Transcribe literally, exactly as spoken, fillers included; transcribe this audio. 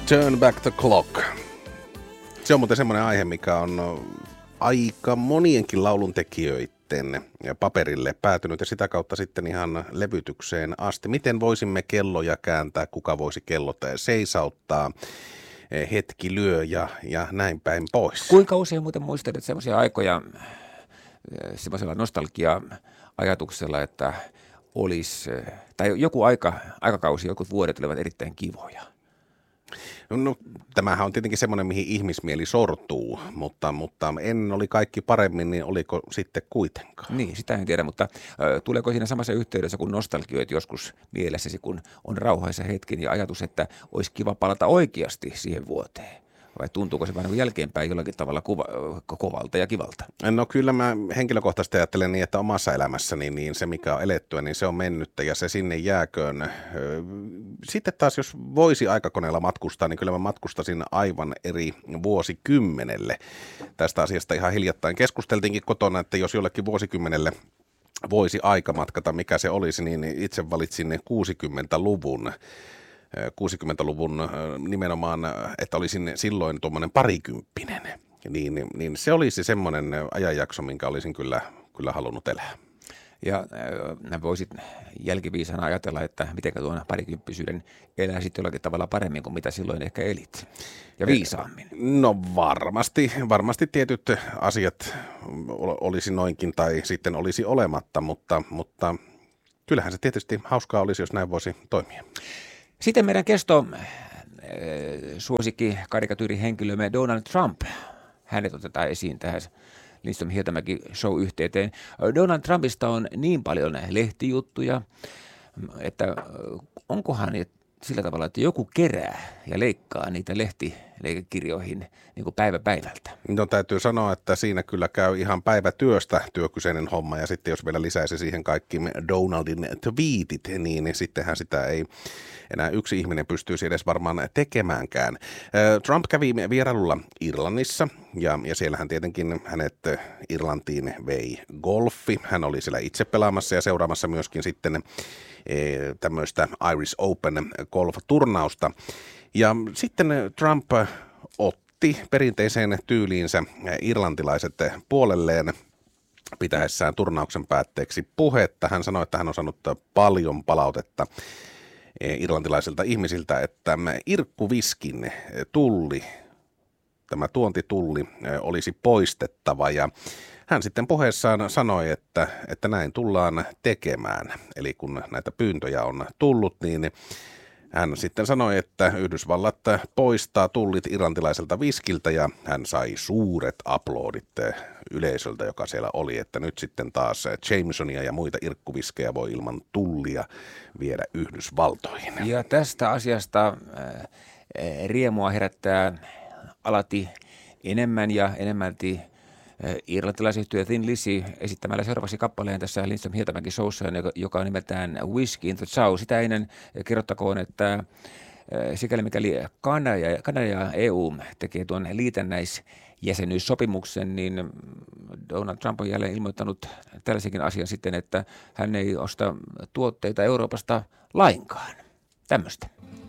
Turn back the clock. Se on muuten semmoinen aihe, mikä on aika monienkin lauluntekijöiden paperille päätynyt ja sitä kautta sitten ihan levytykseen asti. Miten voisimme kelloja kääntää, kuka voisi kellot seisauttaa, hetki lyö ja, ja näin päin pois. Kuinka usein muuten muistelet semmoisia aikoja semmoisella nostalgia-ajatuksella, että olisi, tai joku aika, aikakausi, joku vuodet olivat erittäin kivoja? No, tämähän on tietenkin semmoinen, mihin ihmismieli sortuu, mutta, mutta ennen oli kaikki paremmin, niin oliko sitten kuitenkaan? Niin, sitä en tiedä, mutta äh, tuleeko siinä samassa yhteydessä, kun nostalgioit joskus mielessäsi, kun on rauhaisa hetki, niin ajatus, että olisi kiva palata oikeasti siihen vuoteen? Vai tuntuuko se vähän jälkeenpäin jollakin tavalla kuva, kovalta ja kivalta? No kyllä mä henkilökohtaisesti ajattelen niin, että omassa elämässäni niin se mikä on elettyä, niin se on mennyttä ja se sinne jääköön. Sitten taas jos voisi aikakoneella matkustaa, niin kyllä mä matkustasin aivan eri vuosikymmenelle. Tästä asiasta ihan hiljattain keskusteltiinkin kotona, että jos jollekin vuosikymmenelle voisi aikamatkata, mikä se olisi, niin itse valitsin kuusikymmentäluvun. kuusikymmentäluvun nimenomaan, että olisin silloin tuommoinen parikymppinen, niin, niin se olisi semmoinen ajanjakso, minkä olisin kyllä, kyllä halunnut elää. Ja äh, voisit jälkiviisana ajatella, että miten tuon parikymppisyyden elää sitten jollakin tavalla paremmin kuin mitä silloin ehkä elit, ja viisaammin. No varmasti, varmasti tietyt asiat olisi noinkin tai sitten olisi olematta, mutta, mutta kyllähän se tietysti hauskaa olisi, jos näin voisi toimia. Sitten meidän kesto äh, suosikki karikatyyrihenkilömme Donald Trump. Hänet otetaan esiin tähän Lindström Hietamäki show-yhteyteen. Donald Trumpista on niin paljon lehtijuttuja, että onkohan sillä tavalla, että joku kerää ja leikkaa niitä lehtileikekirjoihin niin kuin päivä päivältä. No täytyy sanoa, että siinä kyllä käy ihan päivätyöstä työkyseinen homma ja sitten jos vielä lisäisi siihen kaikki Donaldin tweetit, niin sittenhän sitä ei enää yksi ihminen pystyisi edes varmaan tekemäänkään. Trump kävi vierailulla Irlannissa ja, ja siellähän tietenkin hänet Irlantiin vei golfi. Hän oli siellä itse pelaamassa ja seuraamassa myöskin sitten tämmöistä Irish Open golf-turnausta. Ja sitten Trump otti perinteiseen tyyliinsä irlantilaiset puolelleen pitäessään turnauksen päätteeksi puhetta. Hän sanoi, että hän on saanut paljon palautetta irlantilaisilta ihmisiltä, että irkkuviskin tulli, tämä tuontitulli olisi poistettava ja hän sitten puheessaan sanoi, että, että näin tullaan tekemään. Eli kun näitä pyyntöjä on tullut, niin hän sitten sanoi, että Yhdysvallat poistaa tullit irlantilaiselta viskiltä ja hän sai suuret aplodit yleisöltä, joka siellä oli, että nyt sitten taas Jamesonia ja muita irkkuviskejä voi ilman tullia viedä Yhdysvaltoihin. Ja tästä asiasta äh, riemua herättää alati enemmän ja enemmälti irlantilaisyhtiö Thin Lizzy esittämällä seuraavaksi kappaleen tässä Lindström Hietamäki showssa, joka on nimeltään Whiskey in the Sour. Sitä ennen kerrottakoon, että sikäli mikäli Kanada ja, Kanada ja E U tekee tuon liitännäisjäsenyyssopimuksen, niin Donald Trump on jälleen ilmoittanut tällaisenkin asian sitten, että hän ei osta tuotteita Euroopasta lainkaan. Tämmöistä.